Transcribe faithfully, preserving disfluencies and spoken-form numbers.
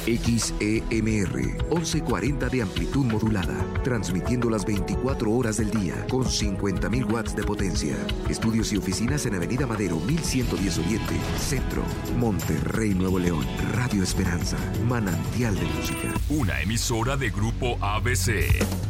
X E M R, once cuarenta de amplitud modulada, transmitiendo las veinticuatro horas del día con cincuenta mil watts de potencia. Estudios y oficinas en Avenida Madero mil ciento diez Oriente, Centro, Monterrey, Nuevo León. Radio Esperanza, manantial de música. Una emisora de Grupo A B C.